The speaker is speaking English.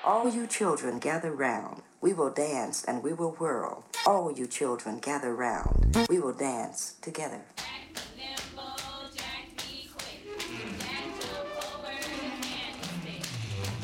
All you children gather round. We will dance and we will whirl. All you children gather round. We will dance together.